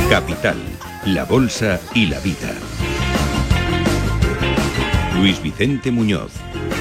Capital, la Bolsa y la Vida. Luis Vicente Muñoz.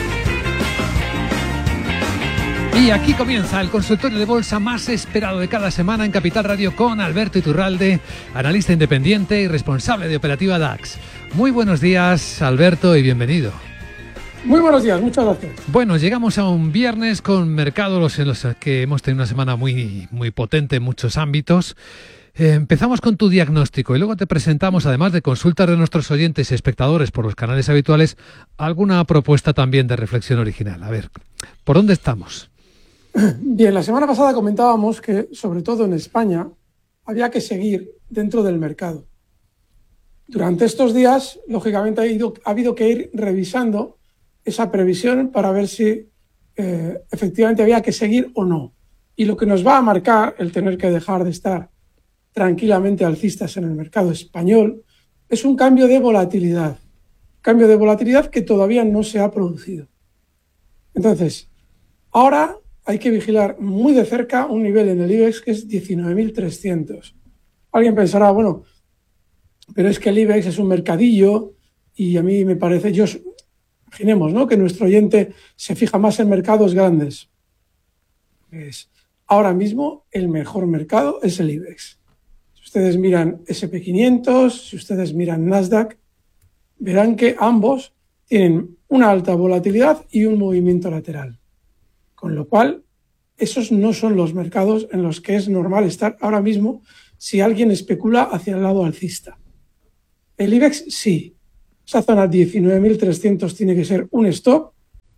Y aquí comienza el consultorio de bolsa más esperado de cada semana en Capital Radio con Alberto Iturralde, analista independiente y responsable de operativa DAX. Muy buenos días, Alberto, y bienvenido. Muy buenos días, muchas gracias. Bueno, llegamos a un viernes con mercados en los que hemos tenido una semana muy potente en muchos ámbitos. Empezamos con tu diagnóstico y luego te presentamos, además de consultas de nuestros oyentes y espectadores por los canales habituales, alguna propuesta también de reflexión original. A ver, ¿por dónde estamos? Bien, la semana pasada comentábamos que, sobre todo en España, había que seguir dentro del mercado. Durante estos días, lógicamente, ha habido que ir revisando esa previsión para ver si efectivamente había que seguir o no. Y lo que nos va a marcar el tener que dejar de estar tranquilamente alcistas en el mercado español es un cambio de volatilidad. Cambio de volatilidad que todavía no se ha producido. Entonces, ahora hay que vigilar muy de cerca un nivel en el IBEX que es 19.300. Alguien pensará, bueno, pero es que el IBEX es un mercadillo y a mí me parece, imaginemos, ¿no?, que nuestro oyente se fija más en mercados grandes. Pues ahora mismo el mejor mercado es el IBEX. Si ustedes miran SP500, si ustedes miran Nasdaq, verán que ambos tienen una alta volatilidad y un movimiento lateral. Con lo cual, esos no son los mercados en los que es normal estar ahora mismo si alguien especula hacia el lado alcista. El IBEX sí. Esa zona 19.300 tiene que ser un stop.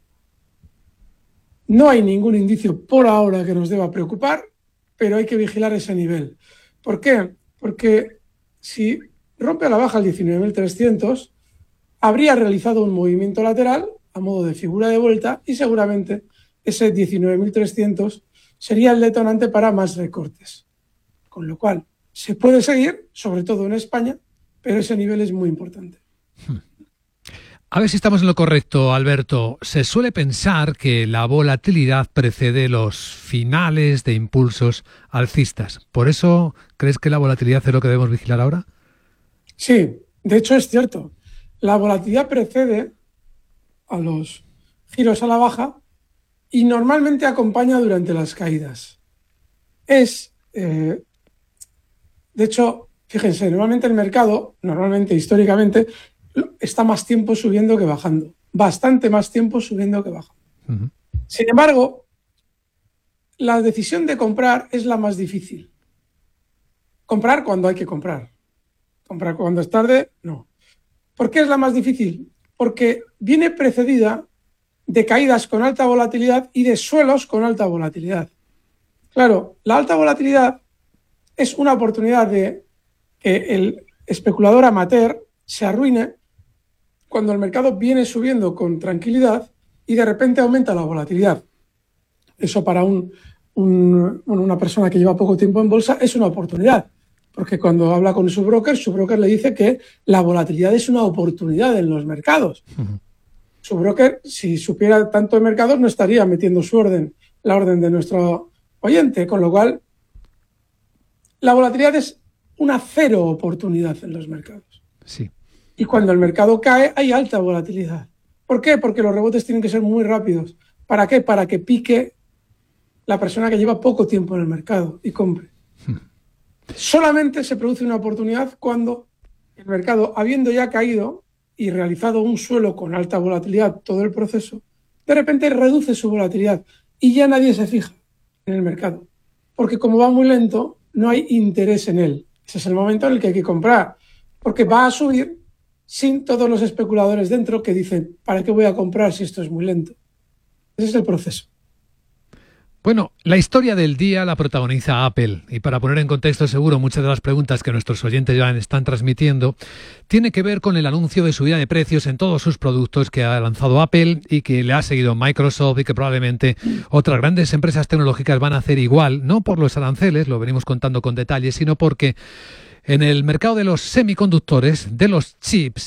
No hay ningún indicio por ahora que nos deba preocupar, pero hay que vigilar ese nivel. ¿Por qué? Porque si rompe a la baja el 19.300, habría realizado un movimiento lateral a modo de figura de vuelta y seguramente ese 19.300 sería el detonante para más recortes. Con lo cual, se puede seguir, sobre todo en España, pero ese nivel es muy importante. A ver si estamos en lo correcto, Alberto. Se suele pensar que la volatilidad precede los finales de impulsos alcistas. ¿Por eso crees que la volatilidad es lo que debemos vigilar ahora? Sí, de hecho es cierto. La volatilidad precede a los giros a la baja y normalmente acompaña durante las caídas. De hecho, fíjense, normalmente el mercado, históricamente, está más tiempo subiendo que bajando. Bastante más tiempo subiendo que bajando. Uh-huh. Sin embargo, la decisión de comprar es la más difícil. Comprar cuando hay que comprar. Comprar cuando es tarde, no. ¿Por qué es la más difícil? Porque viene precedida de caídas con alta volatilidad y de suelos con alta volatilidad. Claro, la alta volatilidad es una oportunidad de que el especulador amateur se arruine cuando el mercado viene subiendo con tranquilidad y de repente aumenta la volatilidad. Eso para una persona que lleva poco tiempo en bolsa es una oportunidad, porque cuando habla con su broker le dice que la volatilidad es una oportunidad en los mercados. Uh-huh. Su broker, si supiera tanto de mercados, no estaría metiendo la orden de nuestro oyente, con lo cual la volatilidad es una cero oportunidad en los mercados. Sí. Y cuando el mercado cae, hay alta volatilidad. ¿Por qué? Porque los rebotes tienen que ser muy rápidos. ¿Para qué? Para que pique la persona que lleva poco tiempo en el mercado y compre. Solamente se produce una oportunidad cuando el mercado, habiendo ya caído y realizado un suelo con alta volatilidad todo el proceso, de repente reduce su volatilidad y ya nadie se fija en el mercado. Porque como va muy lento, no hay interés en él. Ese es el momento en el que hay que comprar, porque va a subir sin todos los especuladores dentro que dicen, ¿para qué voy a comprar si esto es muy lento? Ese es el proceso. Bueno, la historia del día la protagoniza Apple y para poner en contexto seguro muchas de las preguntas que nuestros oyentes ya están transmitiendo tiene que ver con el anuncio de subida de precios en todos sus productos que ha lanzado Apple y que le ha seguido Microsoft y que probablemente otras grandes empresas tecnológicas van a hacer igual, no por los aranceles, lo venimos contando con detalle, sino porque en el mercado de los semiconductores, de los chips,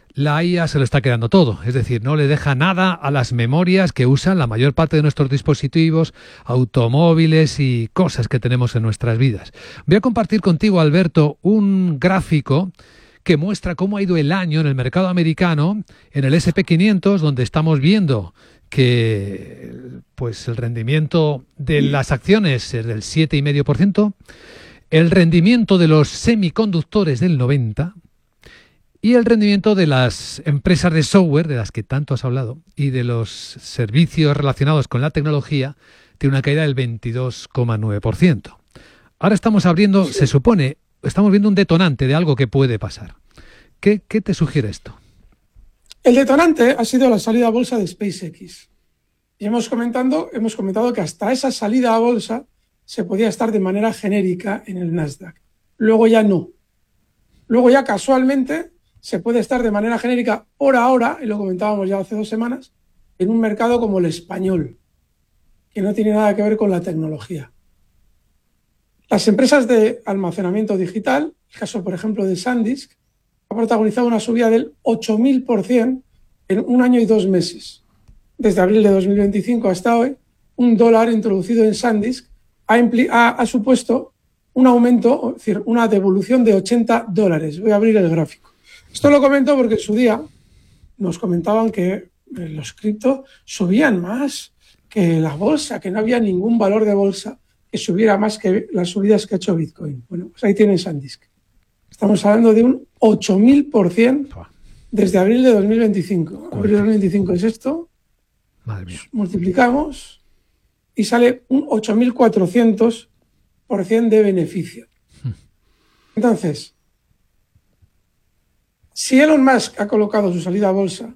la IA se lo está quedando todo, es decir, no le deja nada a las memorias que usan la mayor parte de nuestros dispositivos, automóviles y cosas que tenemos en nuestras vidas. Voy a compartir contigo, Alberto, un gráfico que muestra cómo ha ido el año en el mercado americano, en el S&P 500, donde estamos viendo que pues el rendimiento de las acciones es del 7,5%, el rendimiento de los semiconductores del 90%, y el rendimiento de las empresas de software, de las que tanto has hablado, y de los servicios relacionados con la tecnología, tiene una caída del 22,9%. Ahora estamos abriendo, se supone, estamos viendo un detonante de algo que puede pasar. ¿Qué te sugiere esto? El detonante ha sido la salida a bolsa de SpaceX. Y hemos comentado que hasta esa salida a bolsa se podía estar de manera genérica en el Nasdaq. Luego ya no. Luego ya casualmente se puede estar de manera genérica por ahora, y lo comentábamos ya hace 2 semanas, en un mercado como el español, que no tiene nada que ver con la tecnología. Las empresas de almacenamiento digital, el caso por ejemplo de SanDisk, ha protagonizado una subida del 8.000% en 1 año y 2 meses. Desde abril de 2025 hasta hoy, $1 introducido en SanDisk ha supuesto un aumento, es decir, una devolución de $80. Voy a abrir el gráfico. Esto lo comento porque en su día nos comentaban que los cripto subían más que la bolsa, que no había ningún valor de bolsa que subiera más que las subidas que ha hecho Bitcoin. Bueno, pues ahí tienen SanDisk. Estamos hablando de un 8.000% desde abril de 2025. Abril de 2025 es esto. Madre mía. Multiplicamos y sale un 8.400% de beneficio. Entonces, si Elon Musk ha colocado su salida a bolsa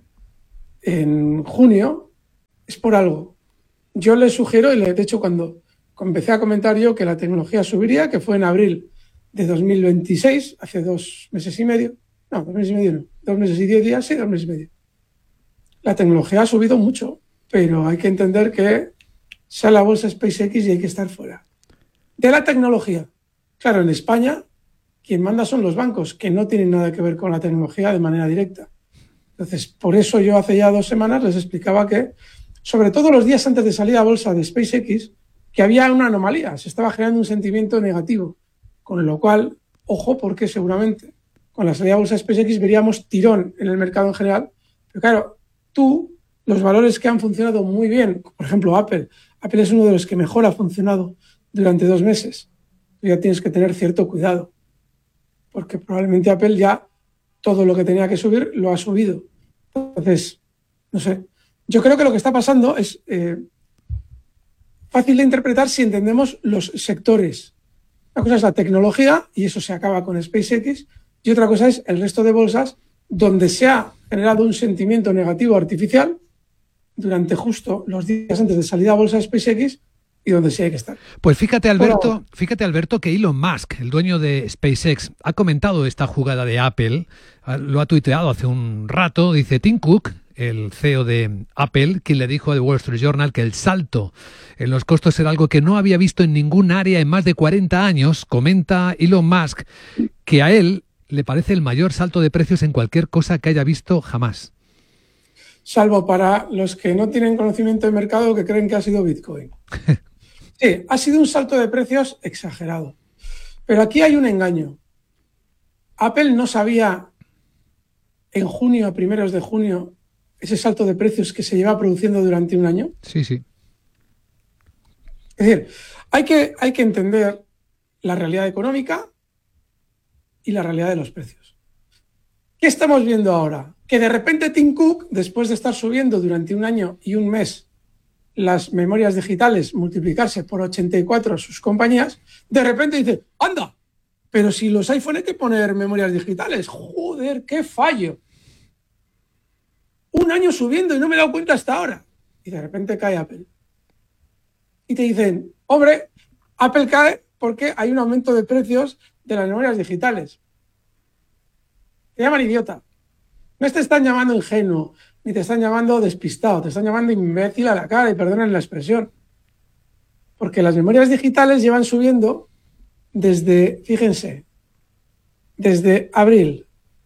en junio, es por algo. Yo le sugiero, y de hecho cuando empecé a comentar yo que la tecnología subiría, que fue en abril de 2026, hace 2 meses y medio, no, 2 meses y medio no, 2 meses y 10 días, sí, 2 meses y medio. La tecnología ha subido mucho, pero hay que entender que sale la bolsa SpaceX y hay que estar fuera. De la tecnología, claro, en España quien manda son los bancos, que no tienen nada que ver con la tecnología de manera directa. Entonces, por eso yo hace ya 2 semanas les explicaba que, sobre todo los días antes de salir a bolsa de SpaceX, que había una anomalía, se estaba generando un sentimiento negativo, con lo cual, ojo, porque seguramente con la salida a bolsa de SpaceX veríamos tirón en el mercado en general. Pero claro, los valores que han funcionado muy bien, por ejemplo Apple es uno de los que mejor ha funcionado durante 2 meses. Tú ya tienes que tener cierto cuidado, porque probablemente Apple ya todo lo que tenía que subir lo ha subido. Entonces, no sé, yo creo que lo que está pasando es fácil de interpretar si entendemos los sectores. Una cosa es la tecnología, y eso se acaba con SpaceX, y otra cosa es el resto de bolsas donde se ha generado un sentimiento negativo artificial durante justo los días antes de salida a bolsa de SpaceX, y donde sí hay que estar. Pues fíjate, Alberto, que Elon Musk, el dueño de SpaceX, ha comentado esta jugada de Apple, lo ha tuiteado hace un rato. Dice Tim Cook, el CEO de Apple, quien le dijo a The Wall Street Journal que el salto en los costos era algo que no había visto en ningún área en más de 40 años. Comenta Elon Musk que a él le parece el mayor salto de precios en cualquier cosa que haya visto jamás. Salvo para los que no tienen conocimiento de mercado, que creen que ha sido Bitcoin. Sí, ha sido un salto de precios exagerado. Pero aquí hay un engaño. Apple no sabía en junio, a primeros de junio, ese salto de precios que se lleva produciendo durante un año. Sí, sí. Es decir, hay que entender la realidad económica y la realidad de los precios. ¿Qué estamos viendo ahora? Que de repente Tim Cook, después de estar subiendo durante un año y un mes las memorias digitales, multiplicarse por 84 sus compañías, de repente dice, anda, pero si los iPhone hay que poner memorias digitales, joder, qué fallo. Un año subiendo y no me he dado cuenta hasta ahora. Y de repente cae Apple. Y te dicen, hombre, Apple cae porque hay un aumento de precios de las memorias digitales. Te llaman idiota. No te están llamando ingenuo, ni te están llamando despistado, te están llamando imbécil a la cara, y perdonen la expresión. Porque las memorias digitales llevan subiendo desde, fíjense, desde abril,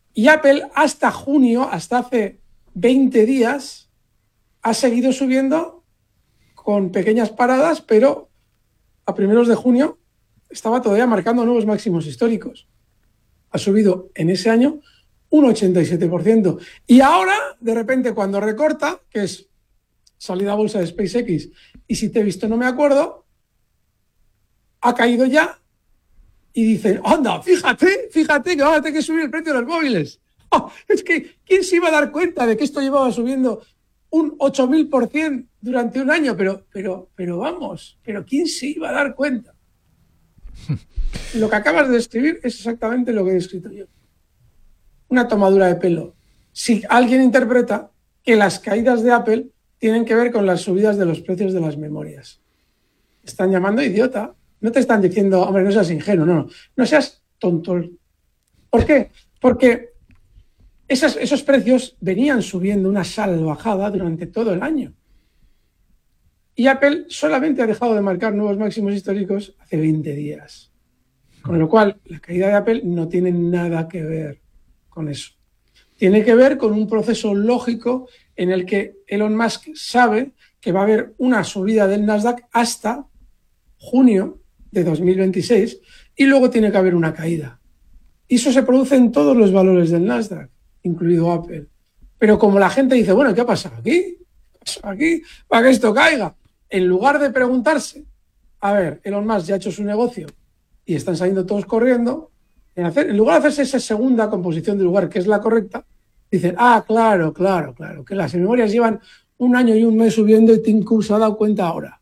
Y Apple hasta junio, hasta hace 20 días, ha seguido subiendo con pequeñas paradas, pero a primeros de junio estaba todavía marcando nuevos máximos históricos. Ha subido en ese año un 87%. Y ahora, de repente, cuando recorta, que es salida a bolsa de SpaceX, y si te he visto no me acuerdo, ha caído ya y dicen, anda, fíjate que vamos a tener que subir el precio de los móviles. Oh, es que, ¿quién se iba a dar cuenta de que esto llevaba subiendo un 8000% durante un año? Pero ¿quién se iba a dar cuenta? Lo que acabas de describir es exactamente lo que he descrito yo. Una tomadura de pelo. Si alguien interpreta que las caídas de Apple tienen que ver con las subidas de los precios de las memorias. Te están llamando idiota. No te están diciendo, hombre, no seas ingenuo, no seas tonto. ¿Por qué? Porque esos precios venían subiendo una salvajada durante todo el año. Y Apple solamente ha dejado de marcar nuevos máximos históricos hace 20 días. Con lo cual, la caída de Apple no tiene nada que ver con eso. Tiene que ver con un proceso lógico en el que Elon Musk sabe que va a haber una subida del Nasdaq hasta junio de 2026 y luego tiene que haber una caída. Y eso se produce en todos los valores del Nasdaq, incluido Apple. Pero como la gente dice, bueno, ¿qué ha pasado aquí? ¿Qué ha pasado aquí para que esto caiga? En lugar de preguntarse, a ver, Elon Musk ya ha hecho su negocio y están saliendo todos corriendo, en lugar de hacerse esa segunda composición del lugar, que es la correcta, dicen, claro, que las memorias llevan un año y un mes subiendo y Tim Cook se ha dado cuenta ahora.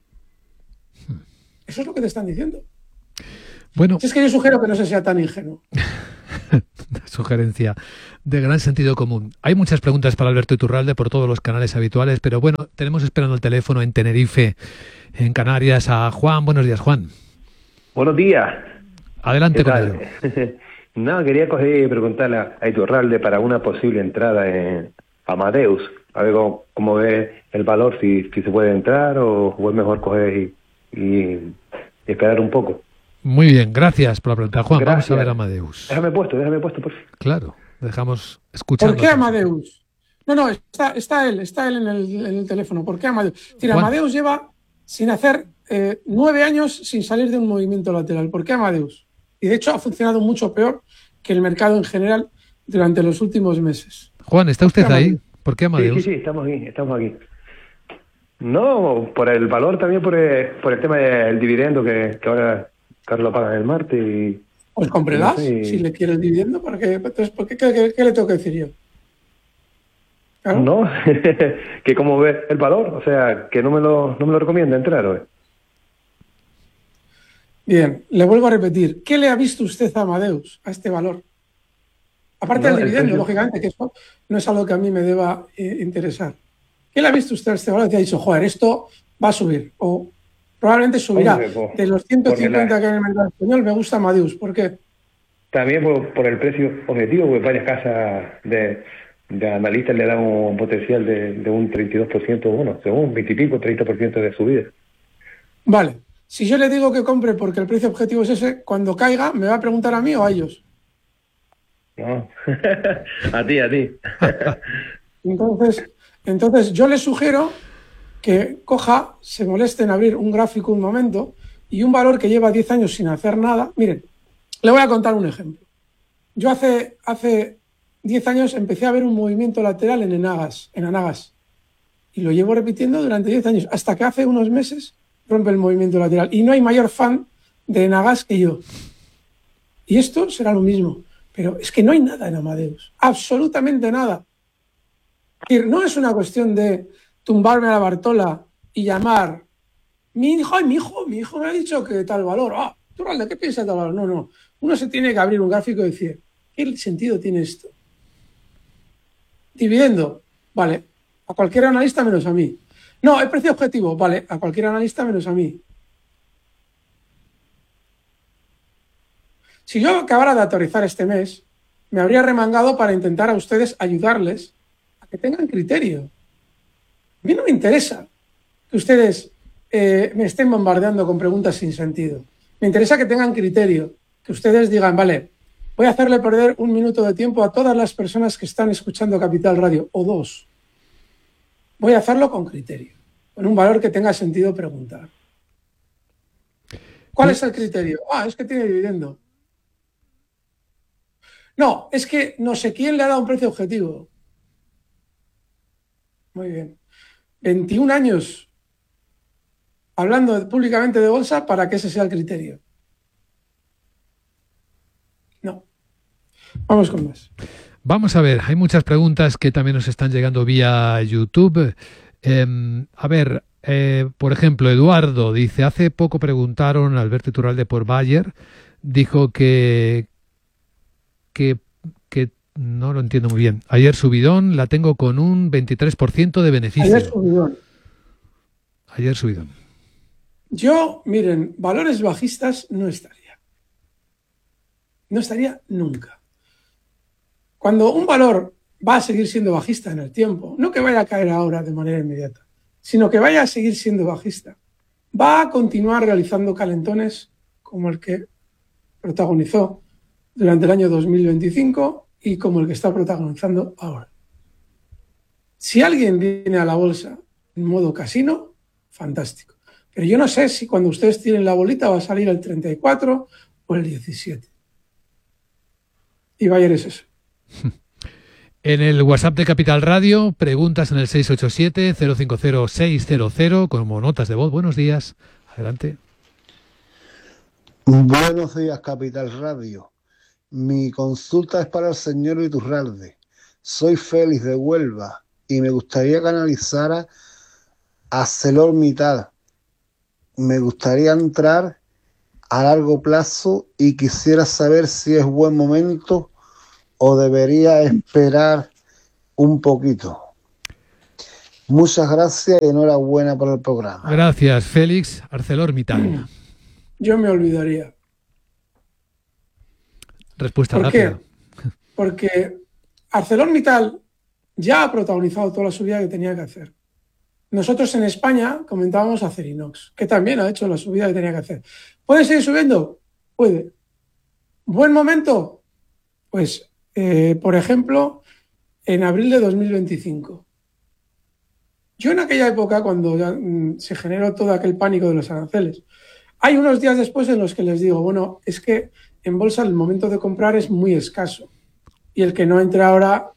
Eso es lo que te están diciendo. Bueno, Si es que yo sugiero que no se sea tan ingenuo. Sugerencia de gran sentido común. Hay muchas preguntas para Alberto Iturralde por todos los canales habituales, pero bueno, tenemos esperando el teléfono en Tenerife, en Canarias, a Juan. Buenos días, Juan. Buenos días. Adelante con ello. No, quería preguntarle a Iturralde para una posible entrada en Amadeus. A ver cómo ve el valor, si se puede entrar o es mejor coger y esperar un poco. Muy bien, gracias por la pregunta, Juan. Gracias. Vamos a ver Amadeus. Déjame puesto, por favor. Claro, dejamos escuchando. ¿Por qué Amadeus? No, está él en el teléfono. ¿Por qué Amadeus? Es decir, Amadeus lleva sin hacer 9 años sin salir de un movimiento lateral. ¿Por qué Amadeus? Y de hecho ha funcionado mucho peor que el mercado en general durante los últimos meses. Juan, ¿está usted ahí? ¿Por qué Amadeus? Sí, estamos aquí. No, por el valor también, por el tema del dividendo que ahora Carlos paga el martes. Pues cómprelas, si le quiere el dividendo. Entonces, ¿qué le tengo que decir yo? ¿Claro? No, que como ve el valor, o sea, que no me lo recomienda entrar hoy. Bien, le vuelvo a repetir. ¿Qué le ha visto usted a Amadeus, a este valor? Aparte del dividendo, lógicamente, que eso no es algo que a mí me deba interesar. ¿Qué le ha visto usted a este valor? Que ha dicho, joder, esto va a subir, o probablemente subirá. De los 150 que hay en el mercado español, me gusta Amadeus. ¿Por qué? También por el precio objetivo, porque varias casas de analistas le dan un potencial de un 32%, bueno, según 20 y pico, 30% de subida. Vale. Si yo le digo que compre porque el precio objetivo es ese, cuando caiga, ¿me va a preguntar a mí o a ellos? No, a ti. Entonces yo le sugiero que coja, se moleste en abrir un gráfico un momento y un valor que lleva 10 años sin hacer nada. Miren, le voy a contar un ejemplo. Yo hace 10 años empecé a ver un movimiento lateral en Enagas, y lo llevo repitiendo durante 10 años, hasta que hace unos meses rompe el movimiento lateral. Y no hay mayor fan de Enagas que yo. Y esto será lo mismo. Pero es que no hay nada en Amadeus. Absolutamente nada. Es decir, no es una cuestión de tumbarme a la Bartola y llamar mi hijo me ha dicho que tal valor. Iturralde, ¿qué piensa de tal valor? No. Uno se tiene que abrir un gráfico y decir, ¿qué sentido tiene esto? Dividendo, vale, a cualquier analista menos a mí. No, el precio objetivo, vale, a cualquier analista menos a mí. Si yo acabara de autorizar este mes, me habría remangado para intentar a ustedes ayudarles a que tengan criterio. A mí no me interesa que ustedes me estén bombardeando con preguntas sin sentido. Me interesa que tengan criterio, que ustedes digan, vale, Voy a hacerle perder 1 minuto de tiempo a todas las personas que están escuchando Capital Radio, o 2. Voy a hacerlo con criterio, con un valor que tenga sentido preguntar. ¿Cuál es el criterio? Es que tiene dividendo. No, es que no sé quién le ha dado un precio objetivo. Muy bien. 21 años hablando públicamente de bolsa para que ese sea el criterio. No. Vamos con más. Vamos a ver, hay muchas preguntas que también nos están llegando vía YouTube. Por ejemplo, Eduardo dice, hace poco preguntaron a Alberto Iturralde por Bayer, dijo que no lo entiendo muy bien. Ayer subidón, la tengo con un 23% de beneficio. Ayer subidón. Yo, miren, valores bajistas no estaría. No estaría nunca. Cuando un valor va a seguir siendo bajista en el tiempo, no que vaya a caer ahora de manera inmediata, sino que vaya a seguir siendo bajista, va a continuar realizando calentones como el que protagonizó durante el año 2025 y como el que está protagonizando ahora. Si alguien viene a la bolsa en modo casino, fantástico. Pero yo no sé si cuando ustedes tienen la bolita va a salir el 34 o el 17. Y Bayer es eso. En el WhatsApp de Capital Radio, preguntas en el 687-050-600 como notas de voz. Buenos días. Adelante. Buenos días, Capital Radio. Mi consulta es para el señor Iturralde. Soy Félix de Huelva y me gustaría que analizara a ArcelorMittal. Me gustaría entrar a largo plazo y quisiera saber si es buen momento o debería esperar un poquito. Muchas gracias y enhorabuena por el programa. Gracias, Félix. ArcelorMittal. Yo me olvidaría. Respuesta ¿Por rápida. qué? Porque ArcelorMittal ya ha protagonizado toda la subida que tenía que hacer. Nosotros en España comentábamos Acerinox, que también ha hecho la subida que tenía que hacer. ¿Puede seguir subiendo? Puede. ¿Buen momento? Pues, por ejemplo, en abril de 2025. Yo en aquella época, cuando ya, se generó todo aquel pánico de los aranceles, hay unos días después en los que les digo, bueno, es que en bolsa el momento de comprar es muy escaso y el que no entre ahora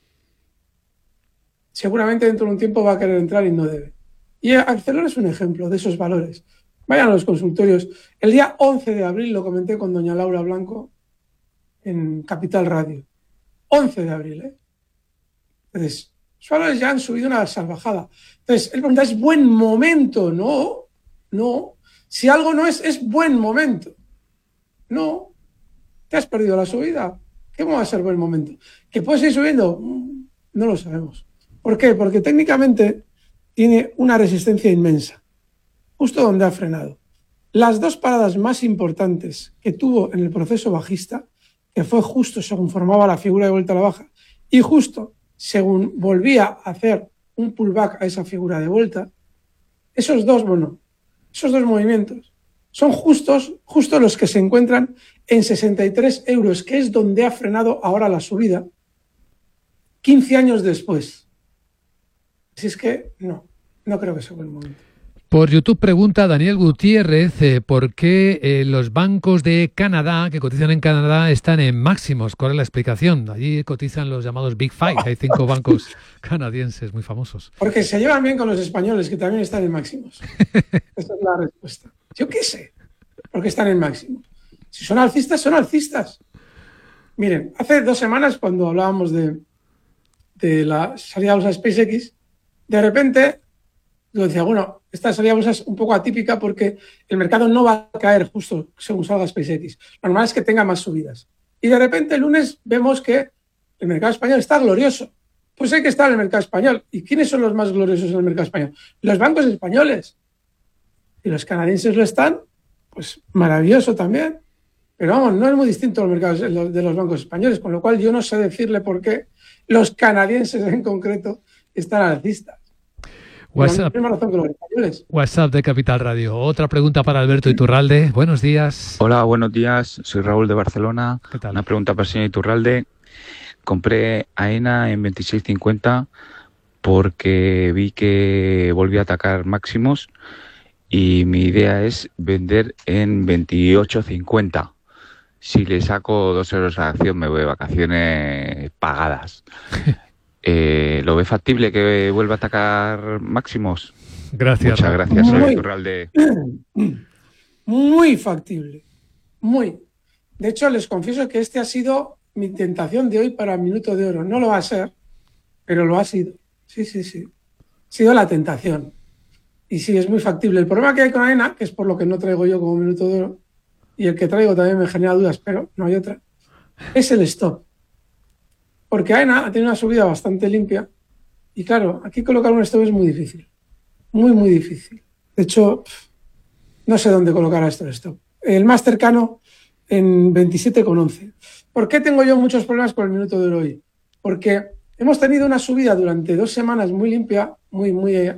seguramente dentro de un tiempo va a querer entrar y no debe. Y Arcelor es un ejemplo de esos valores. Vayan a los consultorios. El día 11 de abril lo comenté con doña Laura Blanco en Capital Radio. 11 de abril, ¿eh? Entonces, los valores ya han subido una salvajada. Entonces, él pregunta, ¿es buen momento? No, no. Si algo no es buen momento. No. ¿Te has perdido la subida? ¿Cómo va a ser buen momento? ¿Que puede seguir subiendo? No lo sabemos. ¿Por qué? Porque técnicamente tiene una resistencia inmensa, justo donde ha frenado. Las dos paradas más importantes que tuvo en el proceso bajista, que fue justo según formaba la figura de vuelta a la baja y justo según volvía a hacer un pullback a esa figura de vuelta, esos dos movimientos son justo los que se encuentran en 63 euros, que es donde ha frenado ahora la subida, 15 años después. Así es que no creo que sea buen momento. Por YouTube pregunta Daniel Gutiérrez por qué los bancos de Canadá, que cotizan en Canadá, están en máximos. ¿Cuál es la explicación? Allí cotizan los llamados Big Five. Hay 5 bancos canadienses muy famosos. Porque se llevan bien con los españoles, que también están en máximos. Esa es la respuesta. Yo qué sé, porque están en máximos. Si son alcistas, son alcistas. Miren, hace 2 semanas, cuando hablábamos de la salida a bolsa de SpaceX, de repente yo decía, bueno, esta salida a bolsa es un poco atípica porque el mercado no va a caer justo según salga SpaceX. Lo normal es que tenga más subidas. Y de repente el lunes vemos que el mercado español está glorioso. Pues hay que estar en el mercado español. ¿Y quiénes son los más gloriosos en el mercado español? Los bancos españoles. Y los canadienses lo están, pues maravilloso también. Pero vamos, no es muy distinto el mercado de los bancos españoles, con lo cual yo no sé decirle por qué los canadienses en concreto están alcistas. WhatsApp, la misma razón que los españoles. WhatsApp de Capital Radio. Otra pregunta para Alberto Iturralde. Buenos días. Hola, buenos días. Soy Raúl de Barcelona. ¿Qué tal? Una pregunta para el señor Iturralde. Compré AENA en 26.50 porque vi que volvió a atacar máximos y mi idea es vender en 28.50. Si le saco 2 euros a la acción me voy de vacaciones pagadas. ¿Lo ve factible que vuelva a atacar máximos? Gracias. Muchas gracias, señor Iturralde. Muy factible. Muy. De hecho, les confieso que este ha sido mi tentación de hoy para Minuto de Oro. No lo va a ser, pero lo ha sido. Sí. Ha sido la tentación. Y sí, es muy factible. El problema que hay con AENA, que es por lo que no traigo yo como Minuto de Oro, y el que traigo también me genera dudas, pero no hay otra, es el stop. Porque AENA ha tenido una subida bastante limpia y claro, aquí colocar un stop es muy difícil. Muy difícil. De hecho, no sé dónde colocar a esto el stop. El más cercano en 27,11. ¿Por qué tengo yo muchos problemas con el Minuto de Oro hoy? Porque hemos tenido una subida durante 2 semanas muy limpia, muy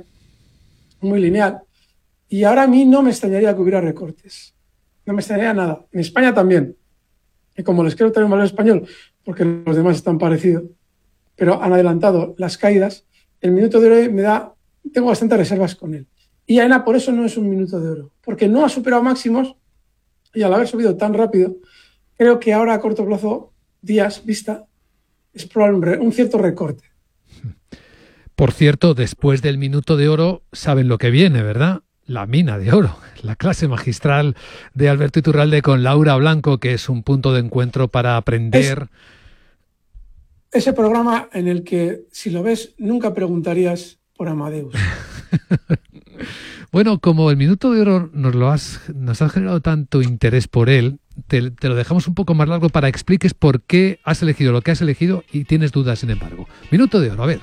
lineal, y ahora a mí no me extrañaría que hubiera recortes. No me extrañaría nada. En España también. Y como les quiero tener un valor español, porque los demás están parecidos, pero han adelantado las caídas, el Minuto de Oro tengo bastantes reservas con él. Y AENA por eso no es un Minuto de Oro, porque no ha superado máximos y al haber subido tan rápido, creo que ahora a corto plazo, días vista, es probable un cierto recorte. Por cierto, después del Minuto de Oro, saben lo que viene, ¿verdad? La mina de oro, la clase magistral de Alberto Iturralde con Laura Blanco, que es un punto de encuentro para aprender. Ese programa en el que, si lo ves, nunca preguntarías por Amadeus. Bueno, como el Minuto de Oro nos has generado tanto interés por él, te lo dejamos un poco más largo para que expliques por qué has elegido lo que has elegido y tienes dudas, sin embargo. Minuto de Oro, a ver.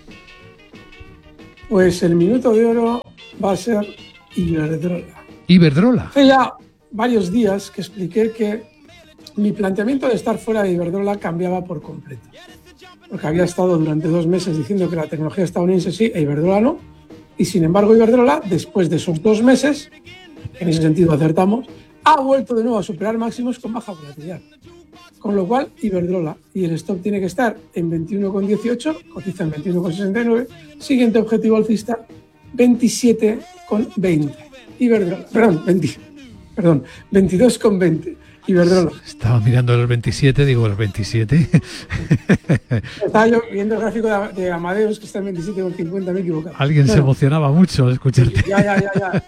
Pues el Minuto de Oro va a ser Iberdrola. Iberdrola. Hace ya varios días que expliqué que mi planteamiento de estar fuera de Iberdrola cambiaba por completo. Porque había estado durante 2 meses diciendo que la tecnología estadounidense sí e Iberdrola no. Y sin embargo Iberdrola, después de esos 2 meses, en ese sentido acertamos, ha vuelto de nuevo a superar máximos con baja volatilidad. Con lo cual, Iberdrola y el stop tiene que estar en 21,18, cotiza en 21,69, siguiente objetivo alcista, 27,20. Iberdrola, perdón, 22,20. Iberdrola. Estaba mirando los 27, digo los 27. Estaba yo viendo el gráfico de Amadeus que está en 27,50, me he equivocado. Alguien se emocionaba mucho al escucharte. Ya.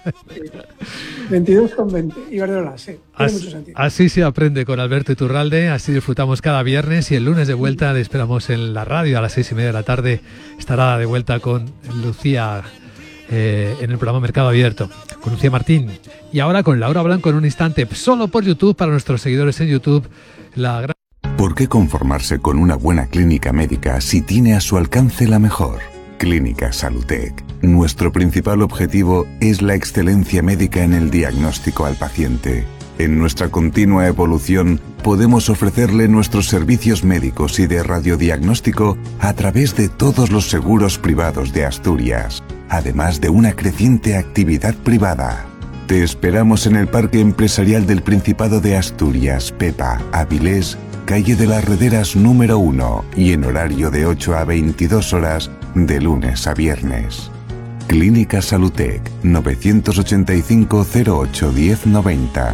22,20. Iberdrola, sí. Tiene mucho sentido. Así se aprende con Alberto Iturralde, así disfrutamos cada viernes y el lunes de vuelta le esperamos en la radio a las 6:30 de la tarde. Estará de vuelta con Lucía en el programa Mercado Abierto, con Lucía Martín. Y ahora con Laura Blanco en un instante, solo por YouTube, para nuestros seguidores en YouTube. ¿Por qué conformarse con una buena clínica médica si tiene a su alcance la mejor? Clínica Salutec. Nuestro principal objetivo es la excelencia médica en el diagnóstico al paciente. En nuestra continua evolución, podemos ofrecerle nuestros servicios médicos y de radiodiagnóstico a través de todos los seguros privados de Asturias, además de una creciente actividad privada. Te esperamos en el Parque Empresarial del Principado de Asturias, Pepa, Avilés, calle de las Rederas número 1 y en horario de 8 a 22 horas de lunes a viernes. Clínica Salutec, 985 08 1090,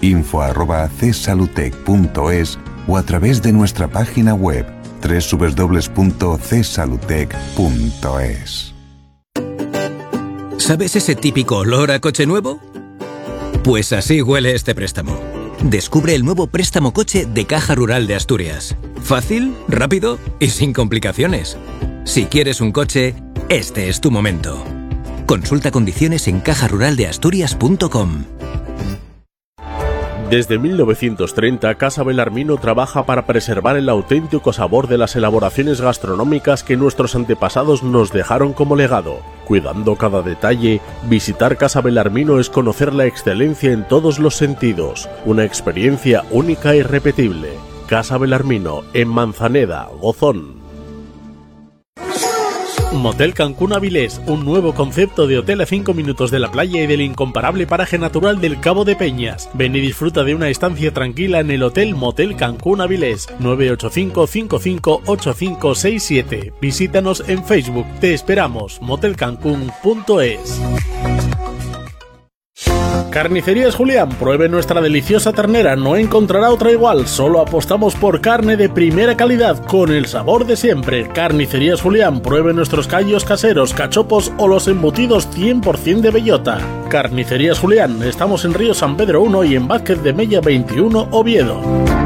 info@csalutec.es o a través de nuestra página web www.csalutec.es. ¿Sabes ese típico olor a coche nuevo? Pues así huele este préstamo. Descubre el nuevo préstamo coche de Caja Rural de Asturias. Fácil, rápido y sin complicaciones. Si quieres un coche, este es tu momento. Consulta condiciones en cajaruraldeasturias.com. Desde 1930, Casa Belarmino trabaja para preservar el auténtico sabor de las elaboraciones gastronómicas que nuestros antepasados nos dejaron como legado. Cuidando cada detalle, visitar Casa Belarmino es conocer la excelencia en todos los sentidos. Una experiencia única e irrepetible. Casa Belarmino, en Manzaneda, Gozón. Motel Cancún Avilés, un nuevo concepto de hotel a 5 minutos de la playa y del incomparable paraje natural del Cabo de Peñas. Ven y disfruta de una estancia tranquila en el Hotel Motel Cancún Avilés, 985-558567. Visítanos en Facebook. Te esperamos. motelcancún.es. Carnicerías Julián, pruebe nuestra deliciosa ternera, no encontrará otra igual, solo apostamos por carne de primera calidad, con el sabor de siempre. Carnicerías Julián, pruebe nuestros callos caseros, cachopos o los embutidos 100% de bellota. Carnicerías Julián, estamos en Río San Pedro 1 y en Vázquez de Mella 21, Oviedo.